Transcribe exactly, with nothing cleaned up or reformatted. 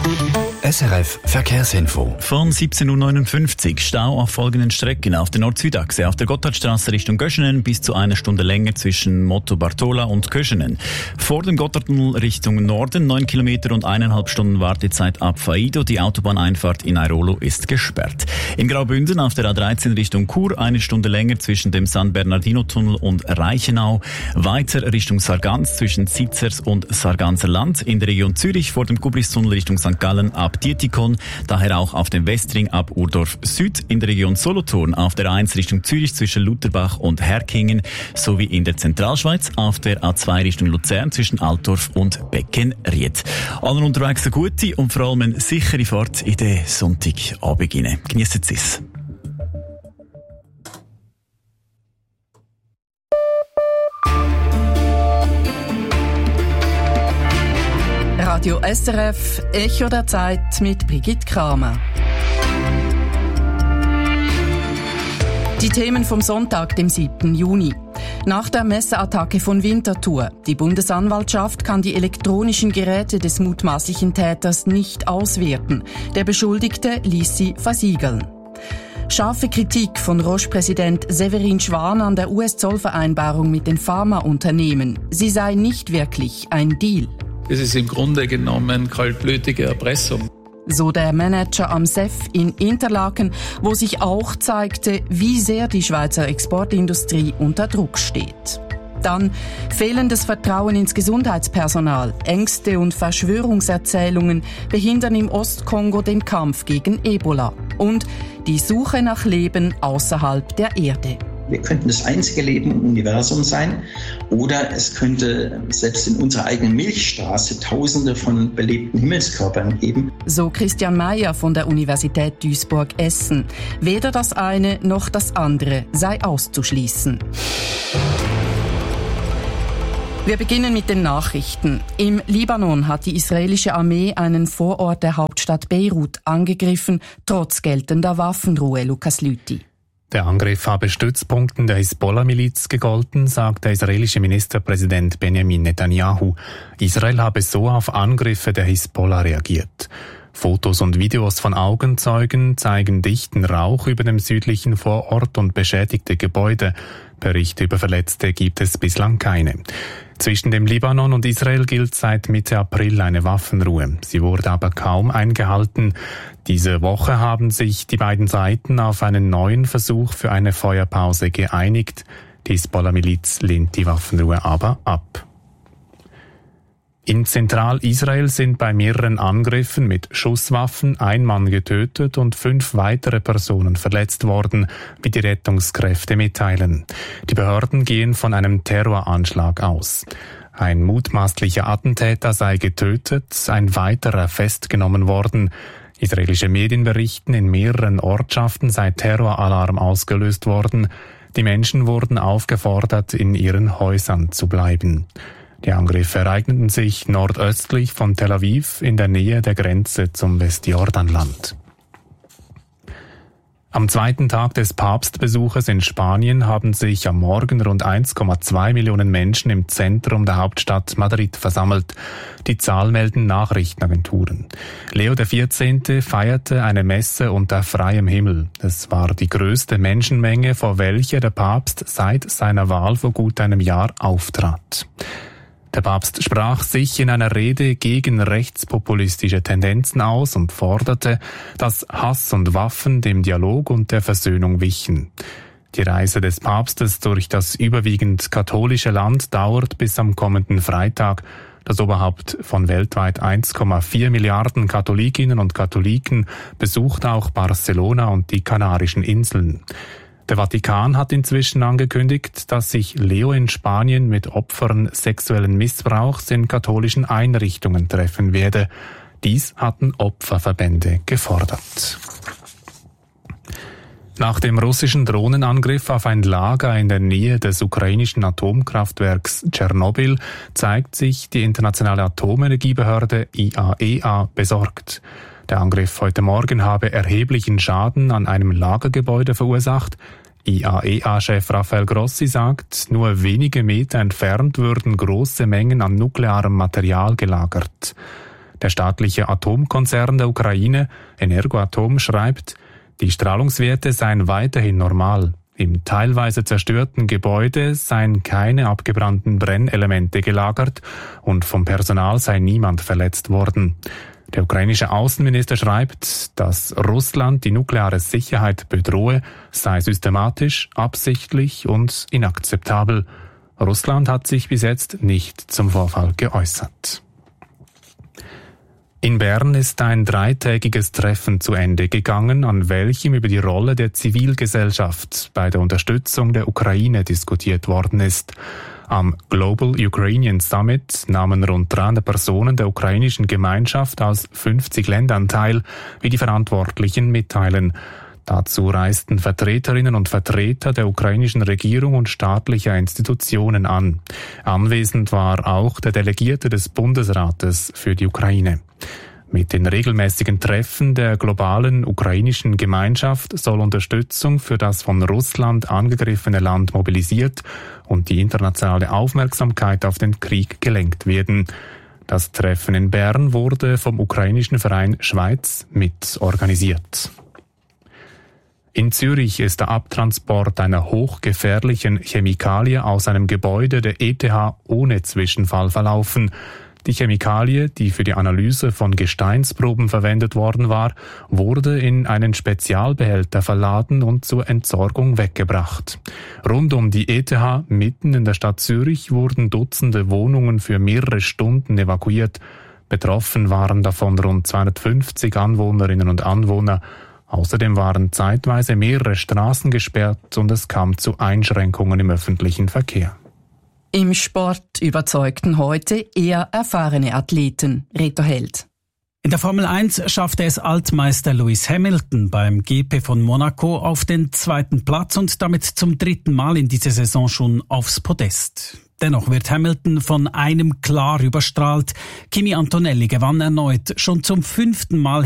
S R F Verkehrsinfo. Von siebzehn Uhr neunundfünfzig Stau auf folgenden Strecken. Auf der Nord-Süd-Achse auf der Gotthardstraße Richtung Göschenen bis zu einer Stunde länger zwischen Motto Bartola und Göschenen. Vor dem Gotthardtunnel Richtung Norden neun Kilometer und eineinhalb Stunden Wartezeit ab Faido. Die Autobahneinfahrt in Airolo ist gesperrt. In Graubünden auf der A dreizehn Richtung Chur eine Stunde länger zwischen dem San Bernardino-Tunnel und Reichenau. Weiter Richtung Sargans zwischen Sitzers und Sarganser Land. In der Region Zürich vor dem Kubris-Tunnel Richtung Sankt Gallen ab Dietikon, daher auch auf dem Westring ab Urdorf Süd, in der Region Solothurn auf der eins Richtung Zürich zwischen Lutherbach und Herkingen sowie in der Zentralschweiz auf der A zwei Richtung Luzern zwischen Altdorf und Beckenried. Allen unterwegs eine gute und vor allem eine sichere Fahrt in den Sonntagabend hinein. Geniessen Sie es. Radio S R F, Echo der Zeit mit Brigitte Kramer. Die Themen vom Sonntag, dem siebten Juni. Nach der Messeattacke von Winterthur. Die Bundesanwaltschaft kann die elektronischen Geräte des mutmaßlichen Täters nicht auswerten. Der Beschuldigte ließ sie versiegeln. Scharfe Kritik von Roche-Präsident Severin Schwan an der U S-Zollvereinbarung mit den Pharmaunternehmen. Sie sei nicht wirklich ein Deal. Es ist im Grunde genommen kaltblütige Erpressung. So der Manager am S E F in Interlaken, wo sich auch zeigte, wie sehr die Schweizer Exportindustrie unter Druck steht. Dann fehlendes Vertrauen ins Gesundheitspersonal, Ängste und Verschwörungserzählungen behindern im Ostkongo den Kampf gegen Ebola und die Suche nach Leben außerhalb der Erde. Wir könnten das einzige Leben im Universum sein oder es könnte selbst in unserer eigenen Milchstraße Tausende von belebten Himmelskörpern geben. So Christian Mayer von der Universität Duisburg-Essen. Weder das eine noch das andere sei auszuschließen. Wir beginnen mit den Nachrichten. Im Libanon hat die israelische Armee einen Vorort der Hauptstadt Beirut angegriffen, trotz geltender Waffenruhe, Lukas Lüthi. Der Angriff habe Stützpunkten der Hisbollah-Miliz gegolten, sagt der israelische Ministerpräsident Benjamin Netanyahu. Israel habe so auf Angriffe der Hisbollah reagiert. Fotos und Videos von Augenzeugen zeigen dichten Rauch über dem südlichen Vorort und beschädigte Gebäude. Berichte über Verletzte gibt es bislang keine. Zwischen dem Libanon und Israel gilt seit Mitte April eine Waffenruhe. Sie wurde aber kaum eingehalten. Diese Woche haben sich die beiden Seiten auf einen neuen Versuch für eine Feuerpause geeinigt. Die Hisbollah-Miliz lehnt die Waffenruhe aber ab. In Zentralisrael sind bei mehreren Angriffen mit Schusswaffen ein Mann getötet und fünf weitere Personen verletzt worden, wie die Rettungskräfte mitteilen. Die Behörden gehen von einem Terroranschlag aus. Ein mutmaßlicher Attentäter sei getötet, ein weiterer festgenommen worden. Israelische Medien berichten, in mehreren Ortschaften sei Terroralarm ausgelöst worden. Die Menschen wurden aufgefordert, in ihren Häusern zu bleiben. Die Angriffe ereigneten sich nordöstlich von Tel Aviv in der Nähe der Grenze zum Westjordanland. Am zweiten Tag des Papstbesuches in Spanien haben sich am Morgen rund eins Komma zwei Millionen Menschen im Zentrum der Hauptstadt Madrid versammelt. Die Zahl melden Nachrichtenagenturen. Leo der vierzehnte feierte eine Messe unter freiem Himmel. Es war die größte Menschenmenge, vor welcher der Papst seit seiner Wahl vor gut einem Jahr auftrat. Der Papst sprach sich in einer Rede gegen rechtspopulistische Tendenzen aus und forderte, dass Hass und Waffen dem Dialog und der Versöhnung wichen. Die Reise des Papstes durch das überwiegend katholische Land dauert bis am kommenden Freitag. Das Oberhaupt von weltweit eins Komma vier Milliarden Katholikinnen und Katholiken besucht auch Barcelona und die Kanarischen Inseln. Der Vatikan hat inzwischen angekündigt, dass sich Leo in Spanien mit Opfern sexuellen Missbrauchs in katholischen Einrichtungen treffen werde. Dies hatten Opferverbände gefordert. Nach dem russischen Drohnenangriff auf ein Lager in der Nähe des ukrainischen Atomkraftwerks Tschernobyl zeigt sich die internationale Atomenergiebehörde I A E A besorgt. Der Angriff heute Morgen habe erheblichen Schaden an einem Lagergebäude verursacht. I A E A-Chef Rafael Grossi sagt, nur wenige Meter entfernt würden große Mengen an nuklearem Material gelagert. Der staatliche Atomkonzern der Ukraine, Energoatom, schreibt, die Strahlungswerte seien weiterhin normal. Im teilweise zerstörten Gebäude seien keine abgebrannten Brennelemente gelagert und vom Personal sei niemand verletzt worden. Der ukrainische Außenminister schreibt, dass Russland die nukleare Sicherheit bedrohe, sei systematisch, absichtlich und inakzeptabel. Russland hat sich bis jetzt nicht zum Vorfall geäußert. In Bern ist ein dreitägiges Treffen zu Ende gegangen, an welchem über die Rolle der Zivilgesellschaft bei der Unterstützung der Ukraine diskutiert worden ist. Am Global Ukrainian Summit nahmen rund dreihundert Personen der ukrainischen Gemeinschaft aus fünfzig Ländern teil, wie die Verantwortlichen mitteilen. Dazu reisten Vertreterinnen und Vertreter der ukrainischen Regierung und staatlicher Institutionen an. Anwesend war auch der Delegierte des Bundesrates für die Ukraine. Mit den regelmäßigen Treffen der globalen ukrainischen Gemeinschaft soll Unterstützung für das von Russland angegriffene Land mobilisiert und die internationale Aufmerksamkeit auf den Krieg gelenkt werden. Das Treffen in Bern wurde vom ukrainischen Verein Schweiz mit organisiert. In Zürich ist der Abtransport einer hochgefährlichen Chemikalie aus einem Gebäude der E T H ohne Zwischenfall verlaufen. Die Chemikalie, die für die Analyse von Gesteinsproben verwendet worden war, wurde in einen Spezialbehälter verladen und zur Entsorgung weggebracht. Rund um die E T H, mitten in der Stadt Zürich, wurden Dutzende Wohnungen für mehrere Stunden evakuiert. Betroffen waren davon rund zweihundertfünfzig Anwohnerinnen und Anwohner. Außerdem waren zeitweise mehrere Straßen gesperrt und es kam zu Einschränkungen im öffentlichen Verkehr. Im Sport überzeugten heute eher erfahrene Athleten. Reto Held. In der Formel eins schaffte es Altmeister Lewis Hamilton beim G P von Monaco auf den zweiten Platz und damit zum dritten Mal in dieser Saison schon aufs Podest. Dennoch wird Hamilton von einem klar überstrahlt. Kimi Antonelli gewann erneut, schon zum fünften Mal